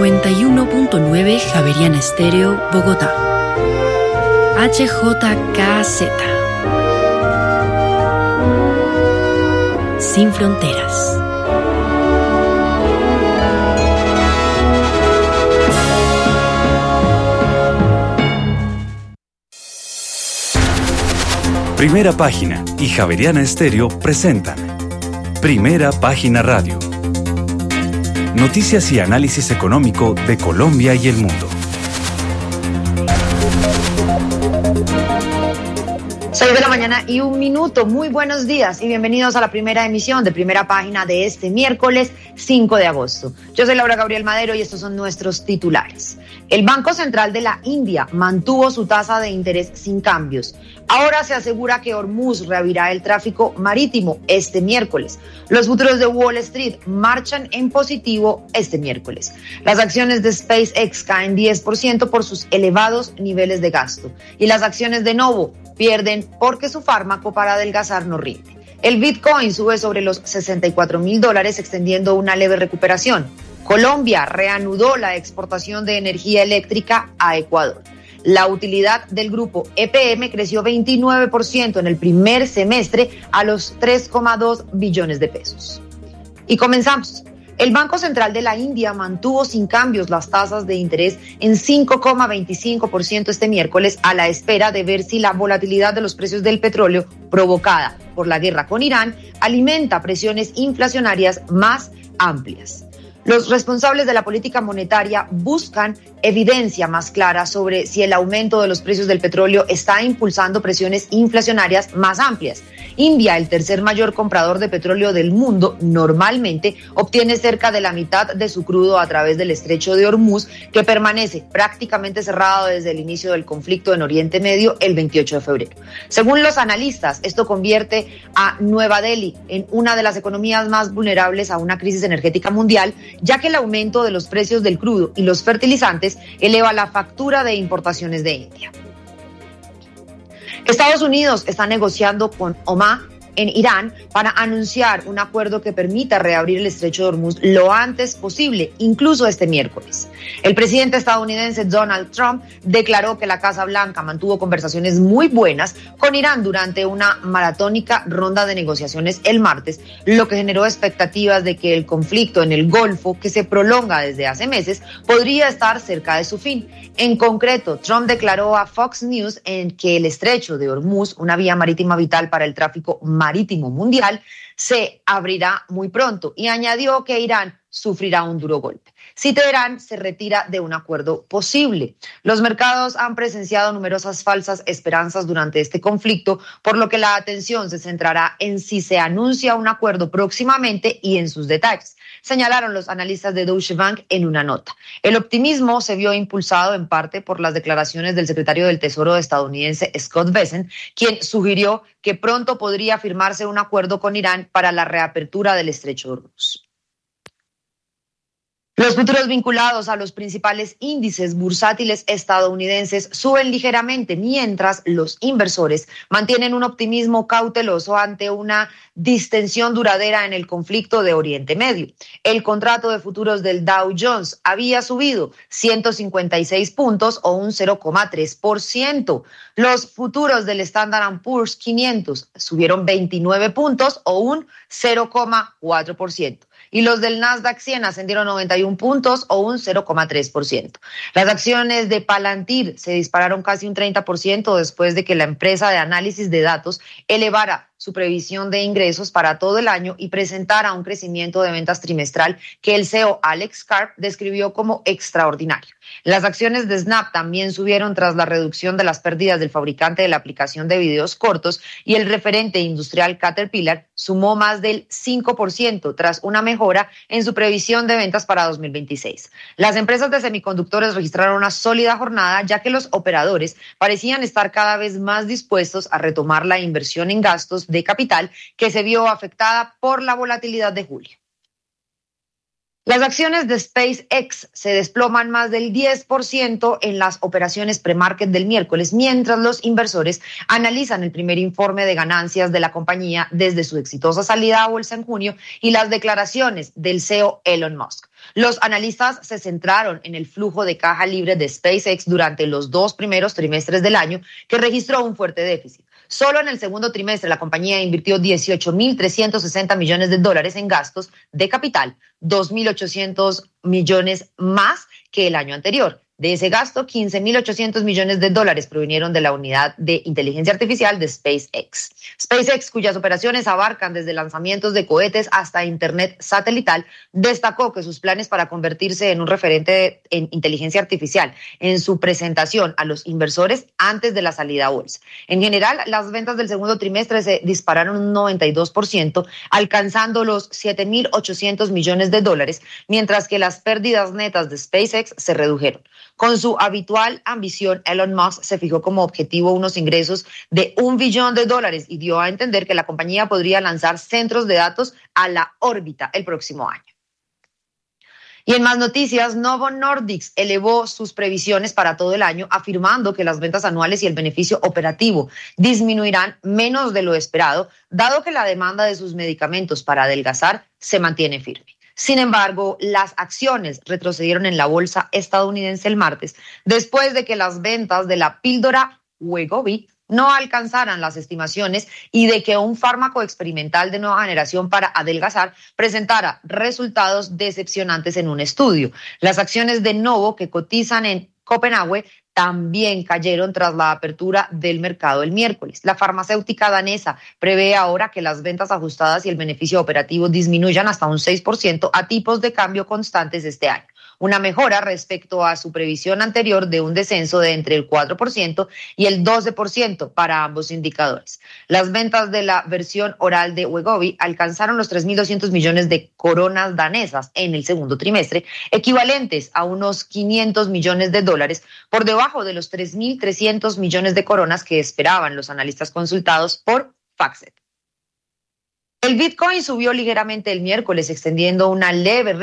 91.9 Javeriana Estéreo, Bogotá. HJKZ. Sin fronteras. Primera Página y Javeriana Estéreo presentan Primera Página Radio. Noticias y análisis económico de Colombia y el mundo. 6 de la mañana y 1 minuto. Muy buenos días y bienvenidos a la primera emisión de Primera Página de este miércoles 5 de agosto. Yo soy Laura Gabriel Madero y estos son nuestros titulares. El Banco Central de la India mantuvo su tasa de interés sin cambios. Ahora se asegura que Hormuz reabrirá el tráfico marítimo este miércoles. Los futuros de Wall Street marchan en positivo este miércoles. Las acciones de SpaceX caen 10% por sus elevados niveles de gasto. Y las acciones de Novo pierden porque su fármaco para adelgazar no rinde. El Bitcoin sube sobre los $64,000, extendiendo una leve recuperación. Colombia reanudó la exportación de energía eléctrica a Ecuador. La utilidad del grupo EPM creció 29% en el primer semestre a los 3,2 billones de pesos. Y comenzamos. El Banco Central de la India mantuvo sin cambios las tasas de interés en 5,25% este miércoles a la espera de ver si la volatilidad de los precios del petróleo provocada por la guerra con Irán alimenta presiones inflacionarias más amplias. Los responsables de la política monetaria buscan evidencia más clara sobre si el aumento de los precios del petróleo está impulsando presiones inflacionarias más amplias. India, el tercer mayor comprador de petróleo del mundo, normalmente obtiene cerca de la mitad de su crudo a través del estrecho de Hormuz, que permanece prácticamente cerrado desde el inicio del conflicto en Oriente Medio el 28 de febrero. Según los analistas, esto convierte a Nueva Delhi en una de las economías más vulnerables a una crisis energética mundial, ya que el aumento de los precios del crudo y los fertilizantes eleva la factura de importaciones de India. Estados Unidos está negociando con Oman en Irán para anunciar un acuerdo que permita reabrir el estrecho de Hormuz lo antes posible, incluso este miércoles. El presidente estadounidense Donald Trump declaró que la Casa Blanca mantuvo conversaciones muy buenas con Irán durante una maratónica ronda de negociaciones el martes, lo que generó expectativas de que el conflicto en el Golfo, que se prolonga desde hace meses, podría estar cerca de su fin. En concreto, Trump declaró a Fox News en que el estrecho de Hormuz, una vía marítima vital para el tráfico marítimo mundial, se abrirá muy pronto y añadió que Irán sufrirá un duro golpe si Teherán se retira de un acuerdo posible. Los mercados han presenciado numerosas falsas esperanzas durante este conflicto, por lo que la atención se centrará en si se anuncia un acuerdo próximamente y en sus detalles, señalaron los analistas de Deutsche Bank en una nota. El optimismo se vio impulsado en parte por las declaraciones del secretario del Tesoro estadounidense Scott Bessent, quien sugirió que pronto podría firmarse un acuerdo con Irán para la reapertura del estrecho de Hormuz. Los futuros vinculados a los principales índices bursátiles estadounidenses suben ligeramente, mientras los inversores mantienen un optimismo cauteloso ante una distensión duradera en el conflicto de Oriente Medio. El contrato de futuros del Dow Jones había subido 156 puntos o un 0,3%. Los futuros del Standard & Poor's 500 subieron 29 puntos o un 0,4%. Y los del Nasdaq 100 ascendieron 91 puntos o un 0,3%. Las acciones de Palantir se dispararon casi un 30% después de que la empresa de análisis de datos elevara su previsión de ingresos para todo el año y presentara un crecimiento de ventas trimestral que el CEO Alex Karp describió como extraordinario. Las acciones de Snap también subieron tras la reducción de las pérdidas del fabricante de la aplicación de videos cortos, y el referente industrial Caterpillar sumó más del 5% tras una mejora en su previsión de ventas para 2026. Las empresas de semiconductores registraron una sólida jornada, ya que los operadores parecían estar cada vez más dispuestos a retomar la inversión en gastos de capital que se vio afectada por la volatilidad de julio. Las acciones de SpaceX se desploman más del 10% en las operaciones pre-market del miércoles, mientras los inversores analizan el primer informe de ganancias de la compañía desde su exitosa salida a bolsa en junio y las declaraciones del CEO Elon Musk. Los analistas se centraron en el flujo de caja libre de SpaceX durante los 2 primeros trimestres del año, que registró un fuerte déficit. Solo en el segundo trimestre la compañía invirtió $18.360 millones en gastos de capital, 2.800 millones más que el año anterior. De ese gasto, $15.800 millones provinieron de la unidad de inteligencia artificial de SpaceX. SpaceX, cuyas operaciones abarcan desde lanzamientos de cohetes hasta internet satelital, destacó que sus planes para convertirse en un referente en inteligencia artificial en su presentación a los inversores antes de la salida a bolsa. En general, las ventas del segundo trimestre se dispararon un 92%, alcanzando los $7.800 millones, mientras que las pérdidas netas de SpaceX se redujeron. Con su habitual ambición, Elon Musk se fijó como objetivo unos ingresos de $1 billón y dio a entender que la compañía podría lanzar centros de datos a la órbita el próximo año. Y en más noticias, Novo Nordisk elevó sus previsiones para todo el año, afirmando que las ventas anuales y el beneficio operativo disminuirán menos de lo esperado, dado que la demanda de sus medicamentos para adelgazar se mantiene firme. Sin embargo, las acciones retrocedieron en la bolsa estadounidense el martes, después de que las ventas de la píldora Wegovy no alcanzaran las estimaciones y de que un fármaco experimental de nueva generación para adelgazar presentara resultados decepcionantes en un estudio. Las acciones de Novo, que cotizan en Copenhague, también cayeron tras la apertura del mercado el miércoles. La farmacéutica danesa prevé ahora que las ventas ajustadas y el beneficio operativo disminuyan hasta un 6% a tipos de cambio constantes este año, una mejora respecto a su previsión anterior de un descenso de entre el 4% y el 12% para ambos indicadores. Las ventas de la versión oral de Wegovy alcanzaron los 3.200 millones de coronas danesas en el segundo trimestre, equivalentes a unos $500 millones, por debajo de los 3.300 millones de coronas que esperaban los analistas consultados por FactSet. El Bitcoin subió ligeramente el miércoles, extendiendo una leve